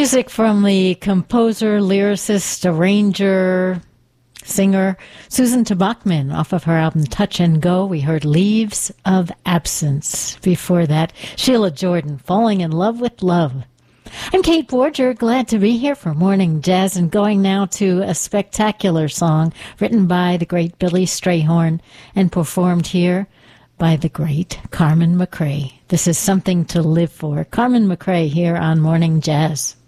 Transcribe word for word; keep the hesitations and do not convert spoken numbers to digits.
Music from the composer, lyricist, arranger, singer Susan Bachman off of her album Touch and Go. We heard Leaves of Absence. Before that, Sheila Jordan, Falling in Love with Love. I'm Kate Borger, glad to be here for Morning Jazz, and going now to a spectacular song written by the great Billy Strayhorn and performed here by the great Carmen McRae. This is Something to Live For. Carmen McRae here on Morning Jazz.